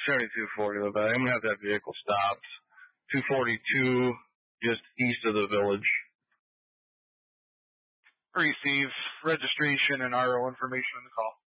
7240 the bag. I'm going to have that vehicle stopped. 242, just east of the village. Receive registration and RO information on the call.